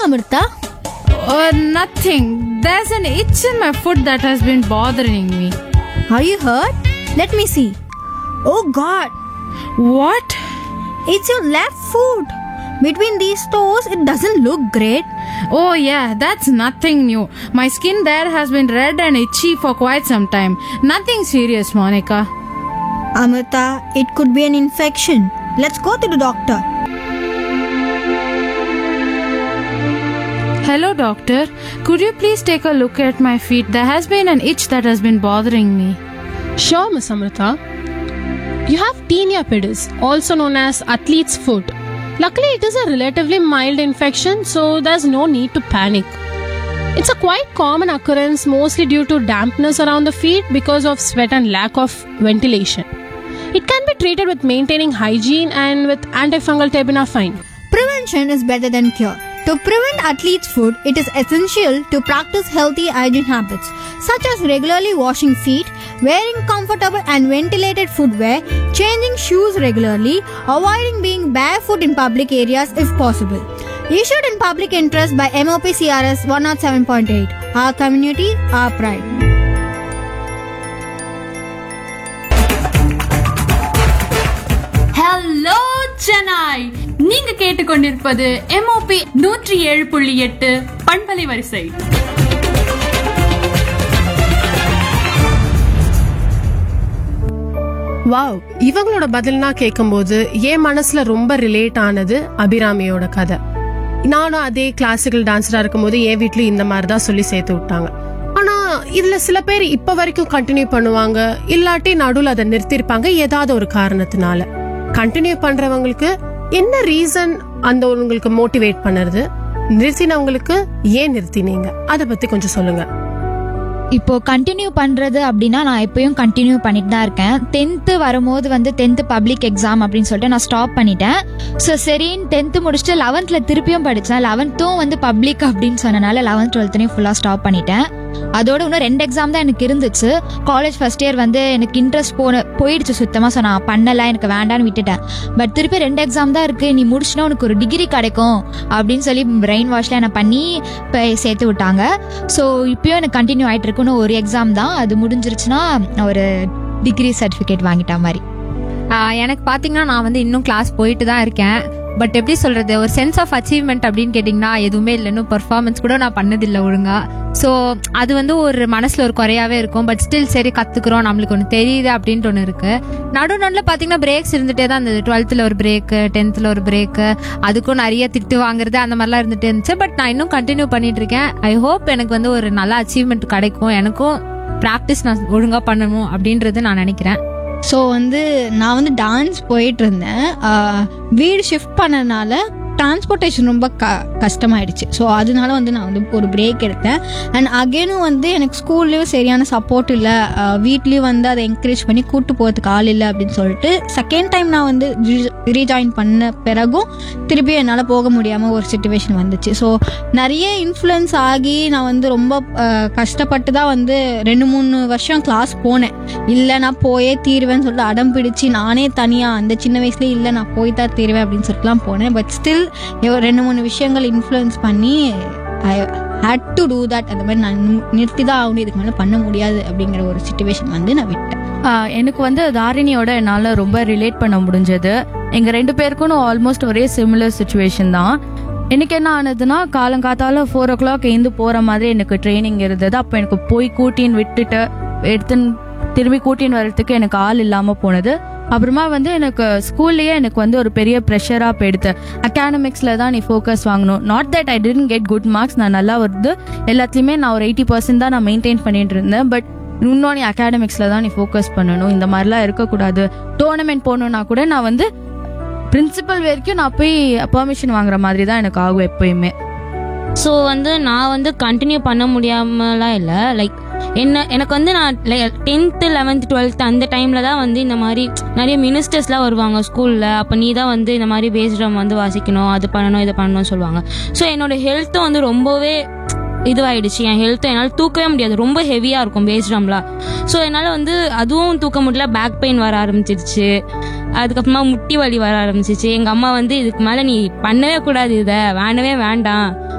wrong, Amrita? Nothing. There's an itch in my foot that has been bothering me. Are you hurt? Let me see. Oh God, What? it's your left foot. Between these toes, it doesn't look great. Oh yeah, that's nothing new. My skin there has been red and itchy for quite some time. Nothing serious, Monica. Amrita, it could be an infection. Let's go to the doctor. Hello, doctor. Could you please take a look at my feet? There has been an itch that has been bothering me. Sure, Miss Amrita. You have tinea pedis, also known as athlete's foot. Luckily, it is a relatively mild infection, so there's no need to panic. It's a quite common occurrence, mostly due to dampness around the feet because of sweat and lack of ventilation. It can be treated with maintaining hygiene and with antifungal terbinafine. Prevention is better than cure. To prevent athlete's foot, it is essential to practice healthy hygiene habits, such as regularly washing feet, wearing comfortable and ventilated footwear, changing shoes regularly, avoiding being barefoot in public areas if possible. Issued in public interest by MOP CRS 107.8. Our community, our pride. Hello Chennai, நீங்க கேட்டுக்கொண்டிருப்பது MOP 107.8 பண்பலை வரிசை. Wow, இவங்களோட பதில்னா கேட்கும்போது என் மனசுல ரொம்ப relate ஆனது அபிராமியோட கதை. நானும் அதே கிளாசிக்கல் டான்ஸரா இருக்கும்போது என் வீட்லயும் இந்த மாதிரி தான் சொல்லி சேர்த்து விட்டாங்க. ஆனா இதுல சில பேர் இப்ப வரைக்கும் கண்டினியூ பண்ணுவாங்க, இல்லாட்டி நடுவில் அதை நிறுத்திருப்பாங்க ஏதாவது ஒரு காரணத்தினால. கண்டினியூ பண்றவங்களுக்கு என்ன ரீசன் அந்த உங்களுக்கு மோட்டிவேட் பண்ணுறது, நிறுத்தினவங்களுக்கு ஏன் நிறுத்தினீங்க, அதை பத்தி கொஞ்சம் சொல்லுங்க. இப்போ கண்டினியூ பண்ணுறது அப்படின்னா நான் எப்பயும் கண்டினியூ பண்ணிட்டு தான் இருக்கேன். 10th வரும்போது வந்து 10th பப்ளிக் எக்ஸாம் அப்படின்னு சொல்லிட்டு நான் ஸ்டாப் பண்ணிட்டேன். ஸோ சரின்னு 10th முடிச்சுட்டு 11th திருப்பியும் படித்தேன். 11th வந்து பப்ளிக் அப்படின்னு சொன்னனால 11th 12th ஃபுல்லாக ஸ்டாப் பண்ணிட்டேன். அதோட இன்னும் 2 எக்ஸாம் தான் எனக்கு இருந்துச்சு. காலேஜ் ஃபர்ஸ்ட் இயர் வந்து எனக்கு இன்ட்ரெஸ்ட் போயிடுச்சு சுத்தமாக. ஸோ நான் பண்ணலை, எனக்கு வேண்டான்னு விட்டுட்டேன். பட் திருப்பி 2 எக்ஸாம் தான் இருக்குது, நீ முடிச்சுனா உனக்கு ஒரு டிகிரி கிடைக்கும் அப்படின்னு சொல்லி பிரெயின் வாஷ்ல என்னை பண்ணி இப்போ சேர்த்து விட்டாங்க. ஸோ இப்பயும் எனக்கு கண்டினியூ ஆகிட்டு இருக்கு. இன்னும் ஒரு எக்ஸாம் தான், அது முடிஞ்சிருச்சுன்னா ஒரு டிகிரி சர்டிஃபிகேட் வாங்கிட்ட மாதிரி. எனக்கு பார்த்தீங்கன்னா நான் வந்து இன்னும் கிளாஸ் போயிட்டு தான் இருக்கேன். பட் எப்படி சொல்கிறது, ஒரு சென்ஸ் ஆஃப் அச்சீவ்மெண்ட் அப்படின்னு கேட்டிங்கன்னா எதுவுமே இல்லை. இன்னும் பர்ஃபார்மன்ஸ் கூட நான் பண்ணதில்லை ஒழுங்கா. ஸோ அது வந்து ஒரு மனசில் ஒரு குறையாவே இருக்கும். பட் ஸ்டில் சரி கற்றுக்குறோம், நம்மளுக்கு ஒன்று தெரியுது அப்படின்ட்டு ஒன்று இருக்குது. நடுவில் பார்த்தீங்கன்னா பிரேக்ஸ் இருந்துகிட்டே தான் இருந்தது. 12th ஒரு பிரேக்கு, 10th ஒரு பிரேக்கு, அதுக்கும் நிறைய திட்டு வாங்குறது அந்த மாதிரிலாம் இருந்துகிட்டே இருந்துச்சு. பட் நான் இன்னும் கண்டினியூ பண்ணிட்டு இருக்கேன். ஐ ஹோப் எனக்கு வந்து ஒரு நல்ல அச்சீவ்மெண்ட் கிடைக்கும். எனக்கும் ப்ராக்டிஸ் நான் ஒழுங்காக பண்ணணும் அப்படின்றது நான் நினைக்கிறேன். ஸோ நான் டான்ஸ் போயிட்டு இருந்தேன். வீடு ஷிஃப்ட் பண்ணனால டிரான்ஸ்போர்ட்டேஷன் ரொம்ப கஷ்டமாயிடுச்சு. ஸோ அதனால நான் ஒரு பிரேக் எடுத்தேன். அண்ட் அகெயினும் எனக்கு ஸ்கூல்லேயும் சரியான சப்போர்ட் இல்லை, வீட்லேயும் அதை என்கரேஜ் பண்ணி கூப்பிட்டு போகிறதுக்கு ஆள் இல்லை அப்படின்னு சொல்லிட்டு செகண்ட் டைம் நான் ரீஜாயின் பண்ண பிறகும் திருப்பி என்னால் போக முடியாமல் ஒரு சுச்சுவேஷன் வந்துச்சு. ஸோ நிறைய இன்ஃப்ளூயன்ஸ் ஆகி நான் ரொம்ப கஷ்டப்பட்டு தான் 2-3 வருஷம் கிளாஸ் போனேன். இல்லை நான் போயே தீருவேன்னு சொல்லிட்டு அடம் பிடிச்சி நானே தனியாக அந்த சின்ன வயசுலேயே இல்லை நான் போய் தான் தீருவேன் அப்படின்னு சொல்லிட்டுலாம் போனேன். பட் ஸ்டில் 2-3 விஷயங்கள் இன்ஃப்ளூயன்ஸ் பண்ணி ஐ ஹேட் டு டூ தட். அந்த மாதிரி நான் நிறுத்தி தான் ஆகணும், இதுக்கு மேலே பண்ண முடியாது அப்படிங்கிற ஒரு சுச்சுவேஷன் நான் விட்டேன். எனக்கு தாரிணியோட என்னால் ரொம்ப ரிலேட் பண்ண முடிஞ்சது. எங்கள் 2 பேருக்கும் ஆல்மோஸ்ட் ஒரே சிமிலர் சுச்சுவேஷன் தான். எனக்கு என்ன ஆனதுன்னா, காலங்காத்தால 4 o'clock எழுந்து போகிற மாதிரி எனக்கு ட்ரைனிங் இருந்தது. அப்போ எனக்கு போய் கூட்டின்னு விட்டுட்டு திரும்பி கூட்டின்னு வர்றதுக்கு எனக்கு ஆள் இல்லாமல் போனது. அப்புறமா எனக்கு ஸ்கூல்லேயே எனக்கு ஒரு பெரிய ப்ரெஷராக போயிடுது. அகாடமிக்ஸில் தான் நீ ஃபோக்கஸ் வாங்கணும். Not that I didn't get good marks, நான் நல்லா வருது எல்லாத்துலேயுமே நான் ஒரு 80% தான் நான் மெயின்டைன் பண்ணிட்டு இருந்தேன். பட் இன்னும் நீ அகாடமிக்ஸில் தான் நீ ஃபோக்கஸ் பண்ணணும், இந்த மாதிரிலாம் இருக்கக்கூடாது. டோர்னமெண்ட் போகணுன்னா கூட நான் பிரின்சிபல் வரைக்கும் நான் போய் பெர்மிஷன் வாங்குற மாதிரி தான் எனக்கு ஆகும் எப்பயுமே. ஸோ நான் கண்டினியூ பண்ண முடியாமலாம் இல்லை. லைக் எனக்கு நான் 10th 11th 12th அந்த டைமில் தான் இந்த மாதிரி நிறைய மினிஸ்டர்ஸ்லாம் வருவாங்க ஸ்கூலில். அப்போ நீ தான் இந்த மாதிரி பேஸ் ட்ரம் வாசிக்கணும், அது பண்ணணும், இதை பண்ணணும்னு சொல்லுவாங்க. ஸோ என்னோட ஹெல்த்தும் ரொம்பவே இதுவாகிடுச்சு. என் ஹெல்த்தை என்னால் தூக்கவே முடியாது, ரொம்ப ஹெவியாக இருக்கும் பேஸ் ட்ரம்லாம். ஸோ என்னால் அதுவும் தூக்க முடியல, பேக் பெயின் வர ஆரம்பிச்சிருச்சு, அதுக்கப்புறமா முட்டி வலி வர ஆரம்பிச்சிச்சு. எங்கள் அம்மா இதுக்கு மேலே நீ பண்ணவே கூடாது, இதை வேண்டவே வேண்டாம்,